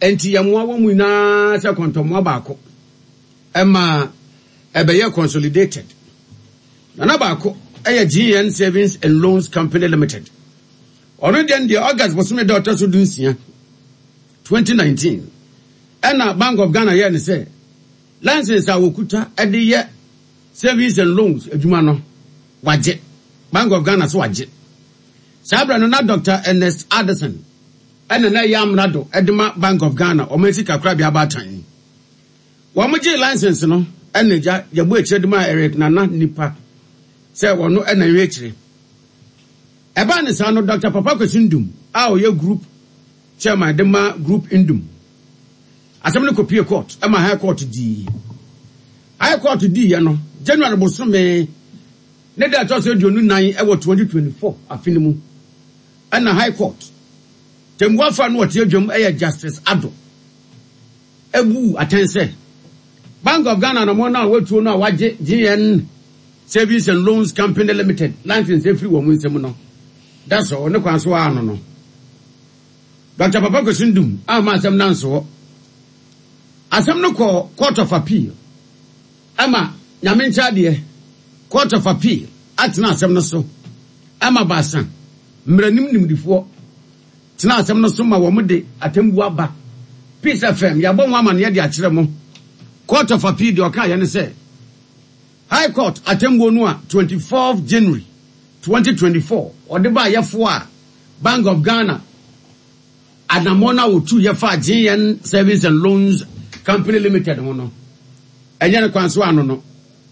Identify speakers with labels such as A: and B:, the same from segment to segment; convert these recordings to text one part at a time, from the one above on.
A: enti yamwa wo mu na se kontomo baako ema ebeye consolidated na baako eye GN Savings and Loans Company Limited ono den the August bosome daughter so dunsia 2019 ena Bank of Ghana ye ne say license awokuta ede ye Savings and Loans adwuma no waje Bank of Ghana so waje sabra no na Dr. Ernest Addison ena na yamrado edema Bank of Ghana o mesi kakra bia batan wo moje license no ena ja yabo ekredema Eric Nana nipa se wono ena yekire eba ne sa no Dr. Papa Kwesindum a o ye group chairman dema group indum asem ne kopie court ema high court di ye no January bosome ne da to se dionu nan e wo 2024 afinimu ena high court temwa fa no wote adwom e Justice Ado ebu atense Bank of Ghana no mo na wetuo no waje GN Savings and Loans Company Limited license every woman nsem no that's all ne kwanso ano no Dr. Papa Kwesindum ama asem nanso asem no ko Court of Appeal ama nyamencha de Court of Appeal atena asem no so ama basan mranim nimdifo tena asem no so ma wo de atembu aba Peace FM ya bon wa ma ne de akire mo Court of Appeal de oka ye ne say High Court atembu no a 24th January 2024 odeba yefo a Bank of Ghana adamona wotu yefa GN Savings and Loans Company Limited no enye ne kwanso ano no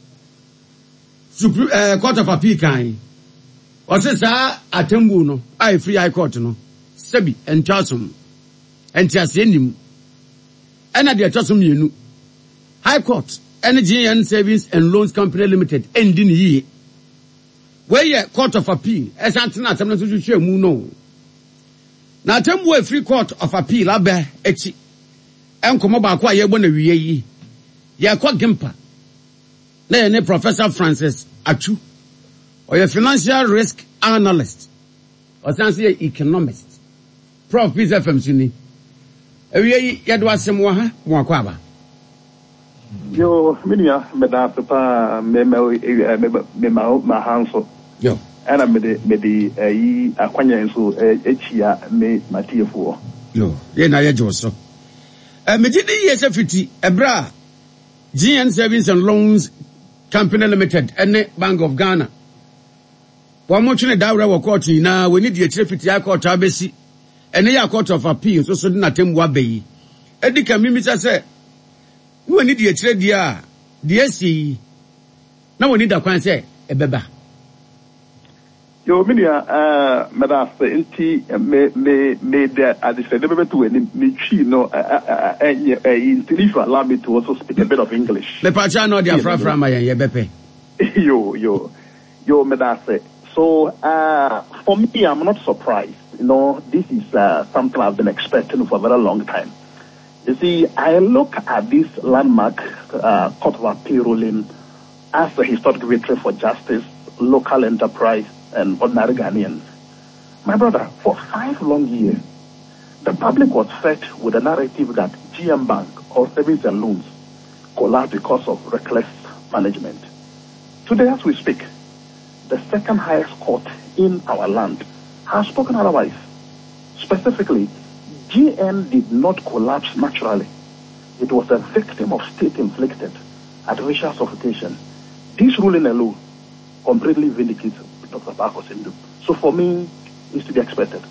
A: Court of Appeal kan osesa atembu no ai free High Court no sebi entasum entiasenim ena de entasum yenu High Court GN Savings and Loans Company Limited ending yi where Court of Appeal esantena atemna so hwehwemu no na atembu a free Court of Appeal abe echi enkomo ba kwa ye gbona wiye yi ye kwa Gimpa na ne Professor Francis Achu or financial risk analyst or say economist Prof Peace FM sini ewiye ye do asem wo ha mo akwa ba
B: yo minia me da papa me hanso
A: yo
B: ana me de yi akwanya nso echia me matiefo
A: yo ye na ye joso me gidi ye se fiti ebra GN Savings and Loans Company Limited and Bank of Ghana wa mo twene dawra wo court na we need ye kire fiti ya court abesi ene ya Court of Appeal so na tembu abayi edika mimisa se we need ye kire dia si na we need akwan se ebeba
B: yo minia medase inti me de adise de bebetu ni chi no allow me to also speak a bit of English.
A: Le pacha no dia fra ma ye bepe.
B: Yo medase. So for me I'm not surprised. You know, this is something I've been expecting for a very long time. You see, I look at this landmark Court of Appeal ruling as a historic victory for justice, local enterprise and ordinary Ghanaians. My brother, for 5 long years, the public was fed with a narrative that GM Bank or Savings and Loans collapsed because of reckless management. Today, as we speak, the second highest court in our land has spoken otherwise. Specifically, GN did not collapse naturally. It was a victim of state-inflicted artificial suffocation. This ruling alone completely vindicates Dr. Kwesindum. So for me, it's to be expected.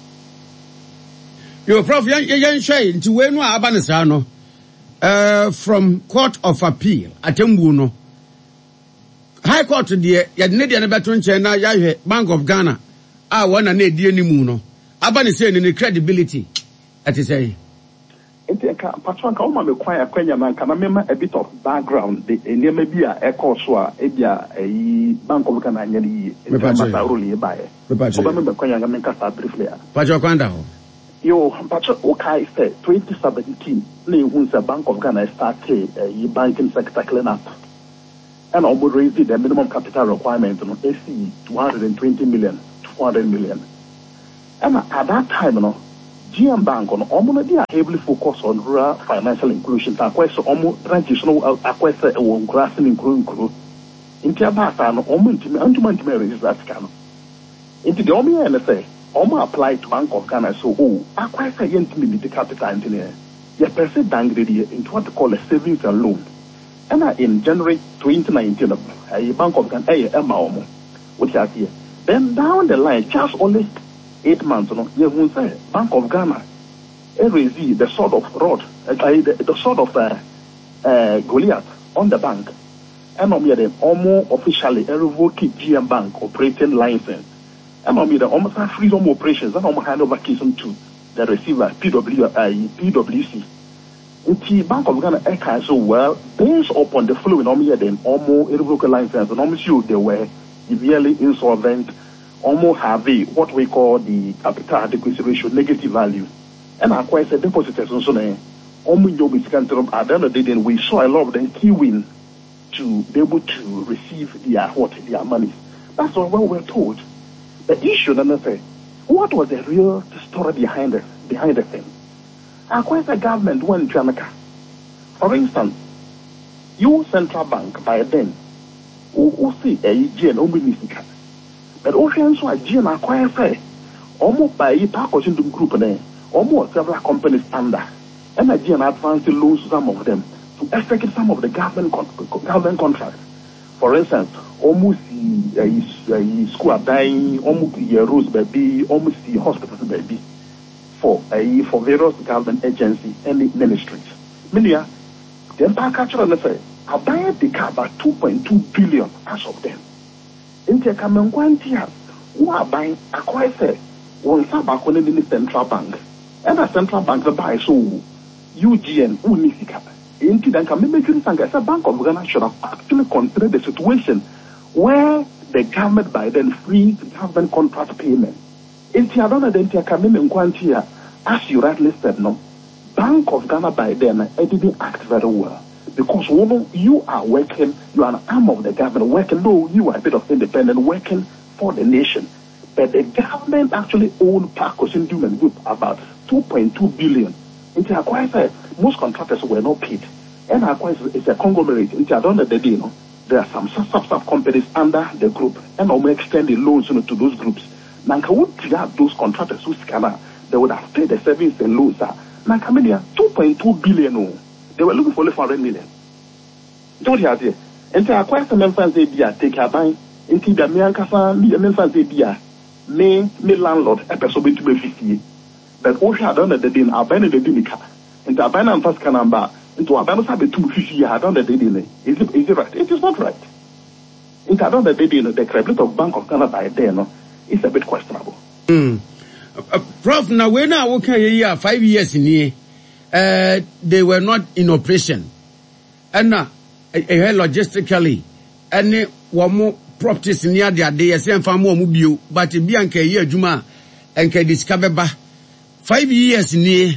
A: Your Prof, yan share into when we are abanisano from Court of Appeal atembu no High Court die ya ne die ne beto nche na ya hwe Bank of Ghana wona na die ni mu no abanise ni credibility ati say
B: enti ka patron ka o ma me kwan akwanya na kana mema a bit of background the enema bi a so a ebia Bank of Ghana anya ni mata role ba e o ba me kwanya ga me kasa briefly
A: patron kwanda ho
B: yo patron okay say 2017 na ehun sa Bank of Ghana started banking sector clean up and almost raised the minimum capital requirement on AC 220 million, 200 million. And at that time, GM Bank on Omo they are heavily focused on rural financial inclusion. Akweso Omo transitional Akwese won grassing include into Abasa no Omo intime raise that can. Into the Omo and say Omo apply to Bank of Ghana so Akwese yentimi the capital engineer. Ye person downgrade into what they call a savings and loan. And in January 2019 a Bank of Ghana Emma Omo which is here. Then down the line just only 8 months, you will say Bank of Ghana, the sort of rod, the sort of Goliath on the bank, and almost officially revoke GM Bank operating license, and almost freedom operations, and almost hand over keys to the receiver PwC. The Bank of Ghana can so well based upon the following almost revoke license, and almost you they were severely insolvent. Almost have what we call the capital adequacy ratio negative value. And I quite said depositors also almost at the end of the day, we saw a lot of them queuing to be able to receive their money. That's what we're told. The issue then say, what was the real story behind the thing? I quite said government went to America. For instance, you central bank by then who see a GN but Oceans were GM acquire fair. Almost by a Parkos group there, almost several companies under. And a GM advanced loans some of them to effect some of the government contracts. For instance, almost the school dying, almost the roads baby, almost the hospitals baby for various government agencies and ministries. Media, the Empire Cultural say, I buy the car about 2.2 billion as of them. Into a common quantity, who are buying a quite say, one sabak in the central bank. And a central bank buy so UGN, Unisika. Into the community bank as a Bank of Ghana should have actually considered the situation where the government by then frees government contract payment. Into a common quantity, as you rightly said, no, Bank of Ghana by then didn't act very well. Because you are working, you are an arm of the government working, no, you are a bit of independent working for the nation. But the government actually owned Parkos Human Group about 2.2 billion. Into Acquire, most contractors were not paid. And Acquire is a conglomerate. Into I don't know the deal. There are some sub companies under the group and almost extend the loans to those groups. Now, would have those contractors who scammer, they would have paid the savings and loans. Now, 2.2 billion. They were looking for only 400 million. Don't you hear? And I quite some fans they be take a buy into the Mian fans they be me landlord a person to be 50. But all had done the din, I banned the dinica. And I ban and first can number into a banner have 250 I done the din. Is it right? It is not right. Into I done the din, the credit of Bank of Ghana by then is a bit questionable.
A: Prof, now when I work here 5 years in here. They were not in operation. And now, logistically, any one more properties near their day, same for more mobile, but it be anke year Juma and can discover 5 years near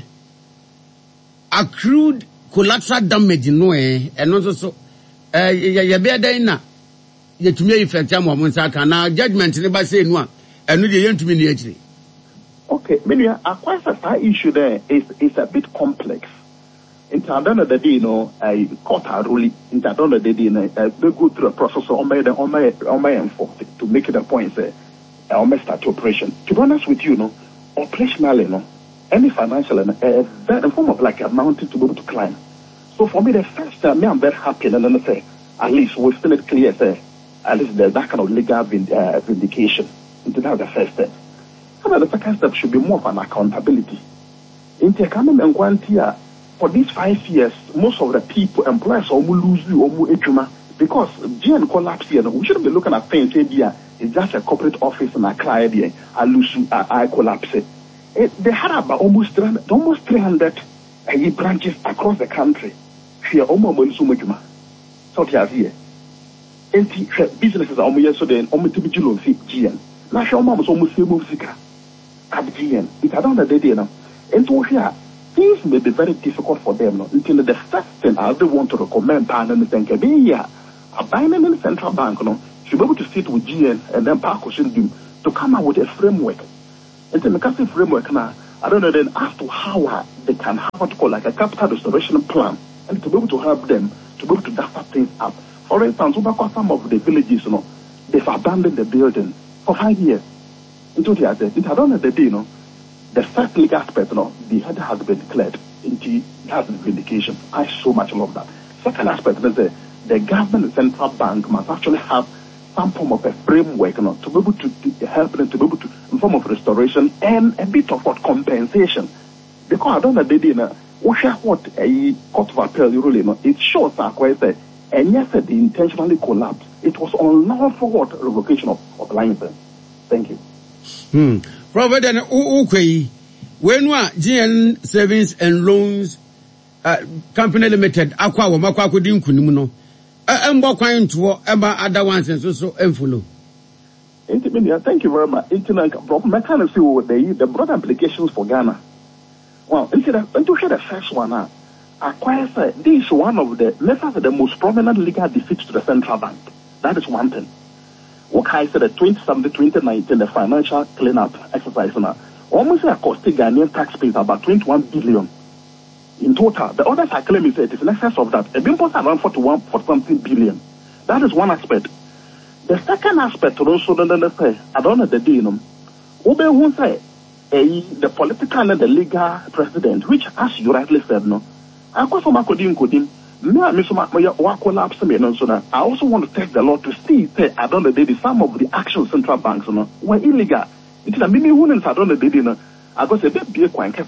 A: accrued collateral damage in no way, and also, ya be dina, yet to me effect Yamusaka. Now, judgment never say no, and we didn't mean
B: Okay, maybe a quite a issue there is a bit complex. In terms of the day, I caught a ruling. In terms of the day, I go through a process on my info to make it a point. I may start operation. To be honest with you, operationally, any financial very form of like a mountain to be able to climb. So for me, the first time, I'm very happy, and then I say at least we still it clear. Say at least there's that kind of legal vindication. Into that the first step. The second step should be more of an accountability. In the for these 5 years, most of the people, employers, almost lose you, almost ejuma, because GN collapse here. We shouldn't be looking at things here. It's just a corporate office and a client here. I lose, I collapse it. They had about almost 300 branches across the country. Here, almost so much. So here, businesses are almost so then almost to be GN. Now, show mom was almost same music. At GN, it I don't know the day now. And to here, things may be very difficult for them. Until the first thing I do want to recommend, and think, a Binance Central Bank, should be able to sit with GN and then Parkos to come out with a framework. And then the framework now, I don't know then as to how they can have what you call like a capital restoration plan and to be able to help them to be able to dust things up. For instance, some of the villages, they've abandoned the building for 5 years. Into the other, it had done the day, the first legal aspect, the head has been declared. It has been vindication. I so much love that. Second aspect is the government and central bank must actually have some form of a framework, to be able to help them to be able to, in form of restoration and a bit of what compensation. Because I don't know, they didn't, what a court of appeal ruling, it shows that quite and yes, they intentionally collapsed. It was unlawful revocation of license. Thank you.
A: Prophet and Ukwe, when GN Savings and Loans Company Limited, Aqua Makwadin Kunimuno, Embo Quine to other ones and so enfollow.
B: Thank you very much. The broad applications for Ghana. Well, to share the first one, this is one of the most prominent legal defeats to the central bank. That is one thing. What I said, the 2017-2019, the financial cleanup exercise, almost cost Ghanaian taxpayers about 21 billion in total. The others I claim is it is in excess of that. It been around 41 for something billion. That is one aspect. The second aspect also, I don't know the deal. Who say the political and the legal president, which, as you rightly said, I also want to test the law to see that I don't know some of the actions central banks were illegal. It is a mini wounds I don't know I got a bit big one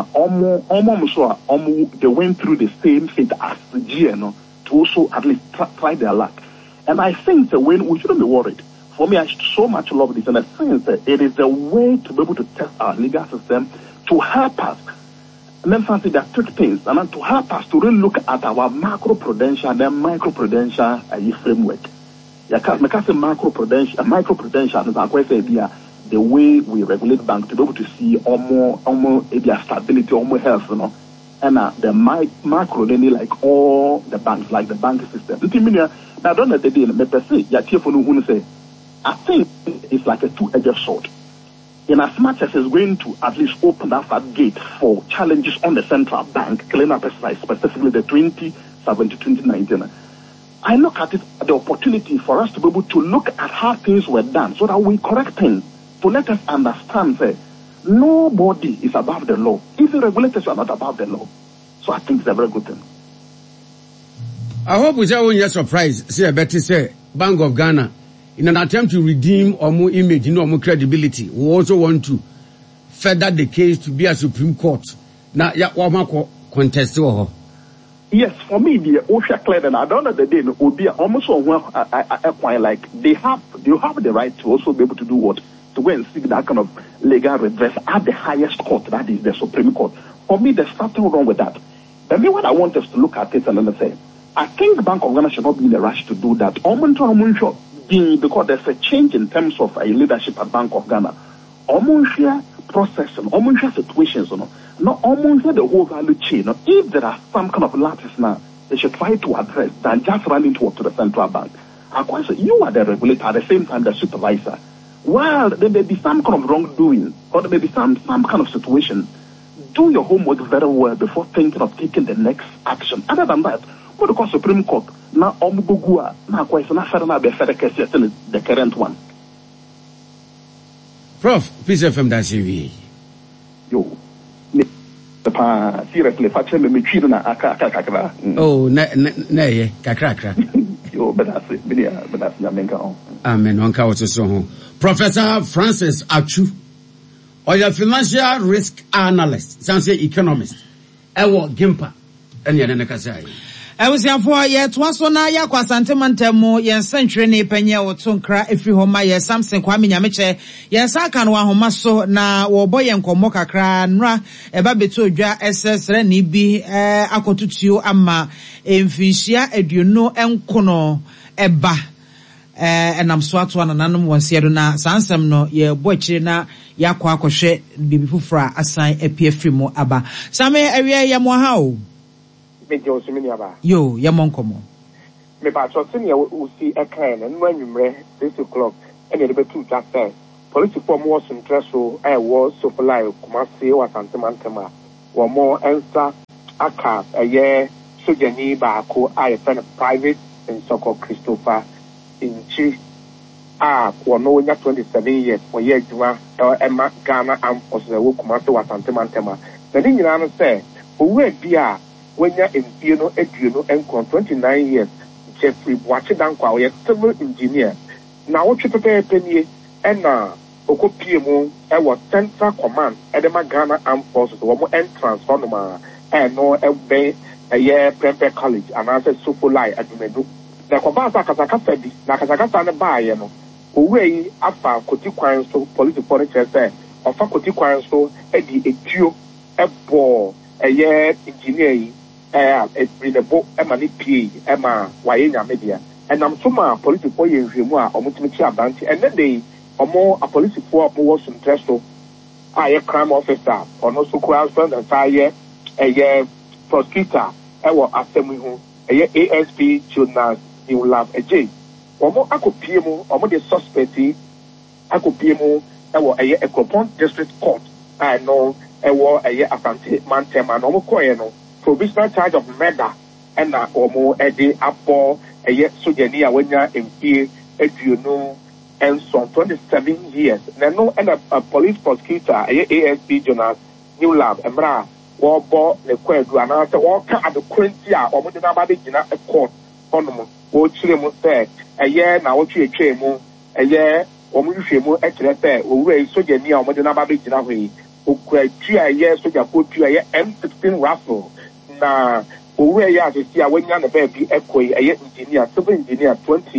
B: they went through the same fate as the GN to also at least try their luck. And I think that when we shouldn't be worried. For me, I so much love this, and I think that it is a way to be able to test our legal system to help us. And then fancy there are two things, and then to help us to really look at our macro-prudential and then micro-prudential framework. I can't say micro-prudential is quite idea the way we regulate banks to be able to see almost stability, almost health, and the macro, like all the banks, like the bank system. Now, don't let the deal, I think it's like a two-edged sword. In as much as it's going to at least open up that gate for challenges on the central bank cleanup exercise, specifically the 2017-2019, I look at it the opportunity for us to be able to look at how things were done so that we correct things, to let us understand that nobody is above the law. Even regulators are not above the law. So I think it's a very good thing.
A: I hope we are surprised. See, Betty say, Bank of Ghana, in an attempt to redeem our more image, our more credibility, we also want to further the case to be a Supreme Court. Now, contest.
B: Yes, for me, the OSHA cleared, and I don't know the day would be almost like they have the right to also be able to do what? To go and seek that kind of legal redress at the highest court, that is the Supreme Court. For me, there's nothing wrong with that. But me, what I want us to look at it and then say, I think the Bank of Ghana should not be in a rush to do that. Because there's a change in terms of a leadership at Bank of Ghana. Process, situations, not almost the whole value chain. If there are some kind of lapses now, they should try to address than just running to the central bank. You are the regulator at the same time the supervisor. While there may be some kind of wrongdoing or there may be some kind of situation, do your homework very well before thinking of taking the next action. Other than that, what the Supreme Court now omugugua now quite not the current one.
A: Prof, Peace FM that's you.
B: Yo. Seriously, me kakra.
A: Oh, kakra.
B: Yo, but that's
A: Amen. Professor Francis Achu, or your financial risk analyst, sounds economist. Ewo Gimpa, and Yanakasai.
C: I was here for yet once on a yakwa santimantemo, yen century ne penya or tunkra if you homa ye Samson Kwame Nyamiche, yes, I can wahomaso na woboy and komoka kranra, a babitu dra SS Reni B, akotutu ama, enfishia eduno enkono, eba. And I'm swat one and anum was here na sansam no ye boychi na yakwa koshe bibi fufra assign a PF mo aba. Same area yamwahao. Yo, Yamonkomo.
D: Me ba so senior we see a kind and when you 6 o'clock and it be 2 just police form was interest so was so polite Kumasi was Antimantema or more answer aka a year Sojani Bako I friend private in Soko Christopher in chief or no 27 years for year Juma or Emma Ghana and also Kumasi was Antimantema. The thing you say who be when you're in Eduno and 29 years Jeffrey Wachidankwa civil engineer. Now what you prepare penny and Oko PMO was Central Command Edema Ghana Armed Forces or entrance Honoma and no a year Prempeh College and I said Sufulai at Medu. The Kobasa Kasaka said Nakasaka and Bayano away after Koti Kwanso political politics there or Fakoti Kwanso Eddie Etio a ball a year engineer in the book Emma P. Emma Wayena Media and I'm some political years or multimedia bounty and then they or more a police for was interest a crime officer or no so crowd friend and fire a prosecutor or assembly a ASP journal you love a J or more I could PMO or more the suspect I could PMO or a Cropon district court I know a war a year Asante Mantema no more provisional charge of murder and or more a day up a year Sojania when you're in here if you know and so 27 years. No and a police prosecutor, ASP journal, New Lab, and Bra, war bought the quadru, and after all, at the Quintia, or Mudinabadi, a court, Honor, or Chilimo said, a year now, Chimo, a year, or Mushimo, actually, or raise Sojania, or Mudinabadi, Jinawi, who cried 3 years, so you put to a year M16 raffle. Now, where you are to see a when you're a baby, a year engineer, civil engineer,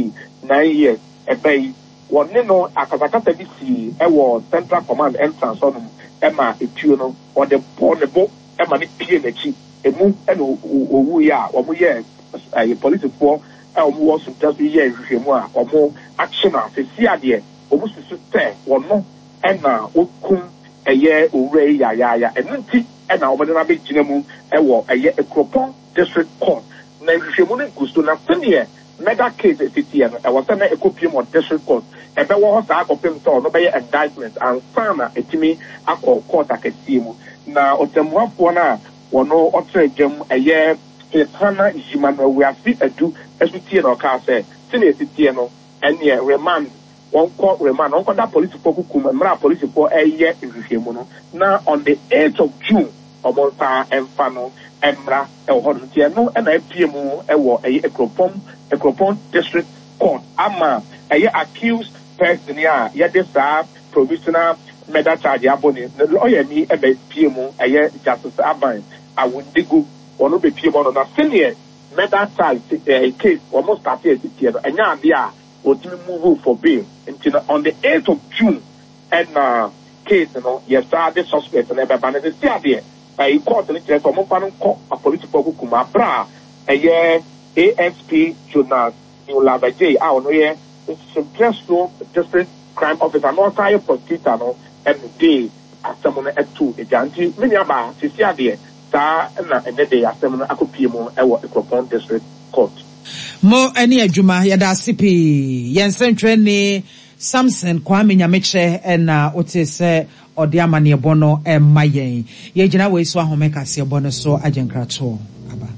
D: 29 years, a bay. One no akasakasa bisi ewo Central Command entrance on Emma Etuno or the portable Emma P nechi emu eno owu ya omo ye a police for was just year rehemu a omo action a se ade omo susu te wono ena okum eye owre ya enti ena omo na be ginemu ewo eye Ekropon district court na rehemu ne gusto na senior mega case city and I was a copy of district court. And there was a copy no be indictment and sana etimi akọ court aketimu. Na otemwa pona wono otre gem a year Hana Jimano we are fit adu SPT no ka say senior city no and ye remand one court remand on that police for kukum police for a year in rehemu no. Now on the 8th of June omonta emfano emra ehoruntie no na PMO ewo Ekropon district court ama accused person ya this provisional murder charge aboni the lawyer ni ebe PMO justice Aban awundigu ono be PMO na senior murder charge case almost started this year enya dia otimi move for bail until on the 8th of June and case no yes the suspect na ebe ban dey there a court ni tell mo fa no a political hukuma bra ASP journal New Lavaje no ye just no different crime officer no tie prosecutor no and day asemno etu ejanti many aba sisi ade sa na enede asemno akopiem ewo Ekropon district court
C: mo ani adwuma yada sipi yensentwe ni Samson Kwame Nyameche na otese ode amane bono mayen ye gina we so ahome kase bono so agenkrato aba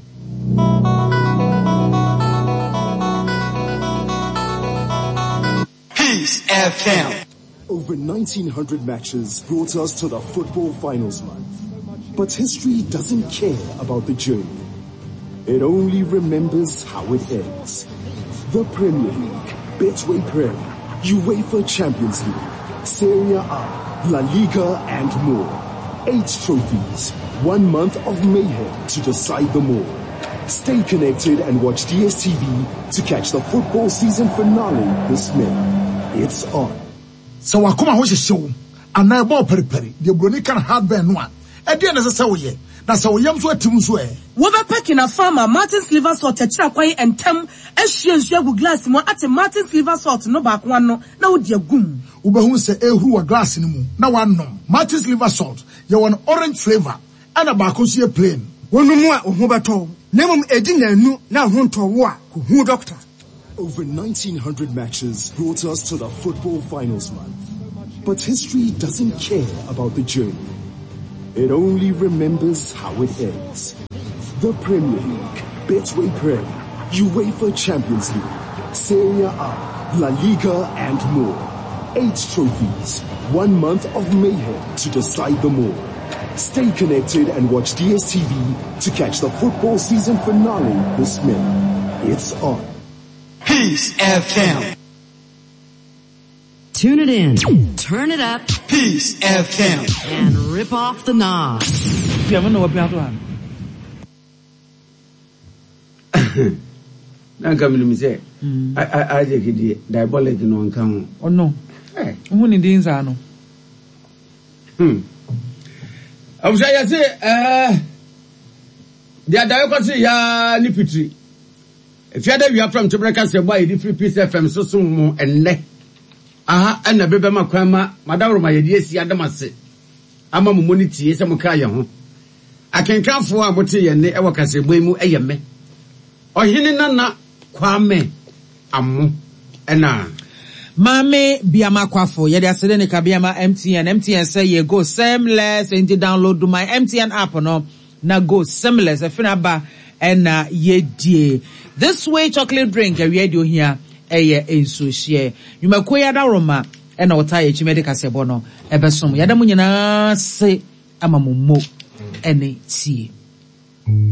E: FM. Over 1900 matches brought us to the football finals month. But history doesn't care about the journey. It only remembers how it ends. The Premier League, Betway Premier, UEFA Champions League, Serie A, La Liga and more. 8 trophies, 1 month of mayhem to decide them all. Stay connected and watch DSTV to catch the football season finale this May. It's on.
F: So wakoma ho hyehyew ana ebo periperi de broni kan hardware no a e de na se woye na se woyam so atim so e
G: wo be pack na farmer Martin Silver Salt akira kwan entem ehwie nsu agu glass mu ate Martin Silver Salt no ba ko no na wo de agum
F: wo be hu se ehuru wa glass ni mu na wanom Martin Silver Salt ye won orange flavor ana ba ko so ye plain
G: wonu mu a ohu beto na mum edi nanu na ho nto wo a ko hu doctor.
E: Over 1900 matches brought us to the football finals month. But history doesn't care about the journey. It only remembers how it ends. The Premier League, Betway Prem, UEFA Champions League, Serie A, La Liga and more. 8 trophies, 1 month of mayhem to decide them all. Stay connected and watch DSTV to catch the football season finale this May. It's on.
H: Peace FM.
I: Tune it in, turn it up,
H: Peace FM,
I: and rip off the knob.
A: Nanka me say I just diabolic no nkan.
C: Oh no. Eh, who ni din za no. I was say
A: dia da say ya ni pitri. If you are we are from Tobreka say boy di free Peace FM so so mo enne. Aha na bebe makwama madawro ma yedi esi adamase. Ama mo moniti se mo ka ye ho. Akenkanfo a mote ye ne e wakase boy mu eye me. Ohini nana kwame amu ena
C: Mame Biama Kwafo, yede asede ne kabiama MTN say ye go seamless and download my MTN app no na go seamless efina ba ena ye die. This way chocolate drink a radio here eye enso share. You makoya da roma ena otaye chimede kasebo no ebesom. Yada mu nyina se ama mo ene tie.